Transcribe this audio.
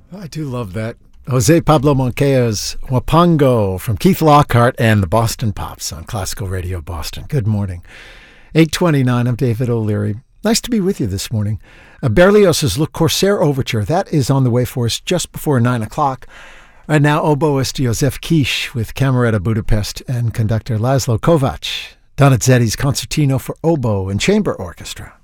I do love that. Jose Pablo Moncayo's Wapango from Keith Lockhart and the Boston Pops on Classical Radio Boston. Good morning. 8:29, I'm David O'Leary. Nice to be with you this morning. Berlioz's Le Corsaire Overture, that is on the way for us just before 9 o'clock. And now oboist Josef Kish with Cameretta Budapest and conductor Laszlo Kovacs. Donizetti's Concertino for Oboe and Chamber Orchestra.